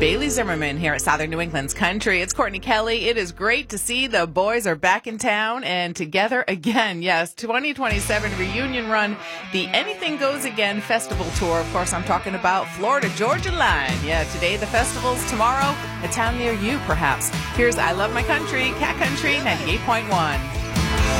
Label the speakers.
Speaker 1: Bailey Zimmerman here at Southern New England's Country. It's Courtney Kelly. It is great to see the boys are back in town and together again. Yes, 2027 reunion run, the Anything Goes Again Festival Tour. Of course, I'm talking about Florida-Georgia line. Yeah, today the festival's, tomorrow a town near you, perhaps. Here's I Love My Country, Cat Country 98.1.